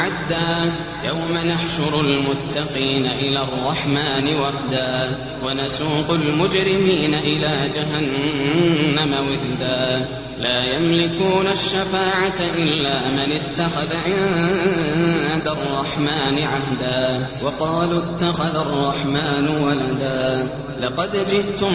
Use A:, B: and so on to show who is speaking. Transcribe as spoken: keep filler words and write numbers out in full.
A: عدا يوم نحشر المتقين إلى الرحمن وفدا ونسوق المجرمين إلى جهنم وثدا لا يملكون الشفاعة إلا من اتخذ عند الرحمن عهدا وقالوا اتخذ الرحمن ولدا لقد جئتم